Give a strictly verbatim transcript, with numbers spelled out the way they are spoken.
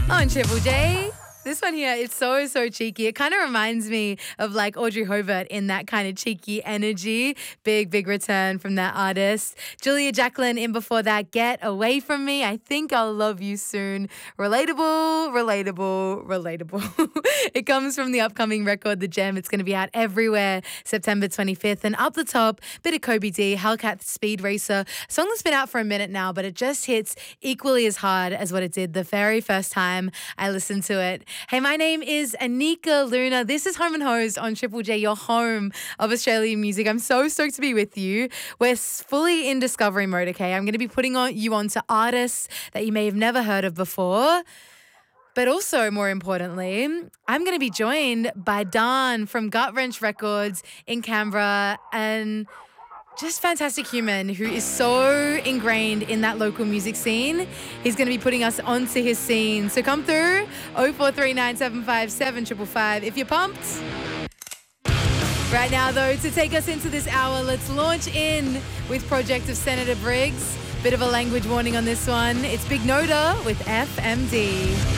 On Triple J. This one here, it's so, so cheeky. It kind of reminds me of like Audrey Hobart in that kind of cheeky energy. Big, big return from that artist. Julia Jacqueline in before that, Get Away From Me. I Think I'll Love You Soon. Relatable, relatable, relatable. It comes from the upcoming record, The Gem. It's going to be out everywhere September twenty-fifth. And up the top, bit of Kobe D, Hellcat Speed Racer. A song that's been out for a minute now, but it just hits equally as hard as what it did the very first time I listened to it. Hey, my name is Anika Luna. This is Home and Hosed on Triple J, your home of Australian music. I'm so stoked to be with you. We're fully in discovery mode, okay? I'm going to be putting on you on to artists that you may have never heard of before. But also, more importantly, I'm going to be joined by Dan from Gut Wrench Records in Canberra, and just fantastic human who is so ingrained in that local music scene. He's going to be putting us onto his scene. So come through, oh four three nine seven five seven five five five if you're pumped. Right now, though, to take us into this hour, let's launch in with Project of Senator Briggs. Bit of a language warning on this one. It's Big Noda with F M D.